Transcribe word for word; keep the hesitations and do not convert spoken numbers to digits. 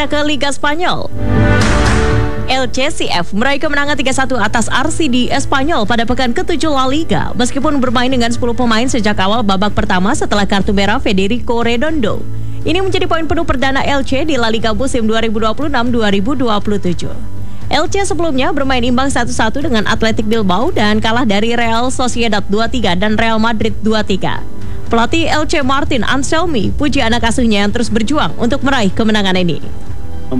Kita ke Liga Spanyol. L C C F meraih kemenangan tiga satu atas R C D Espanyol pada pekan ketujuh La Liga meskipun bermain dengan sepuluh pemain sejak awal babak pertama setelah kartu merah Federico Redondo. Ini menjadi poin penuh perdana L C di La Liga musim dua ribu dua puluh enam dua ribu dua puluh tujuh. L C sebelumnya bermain imbang satu satu dengan Athletic Bilbao dan kalah dari Real Sociedad dua tiga dan Real Madrid dua tiga. Pelatih L C Martin Anselmi puji anak asuhnya yang terus berjuang untuk meraih kemenangan ini.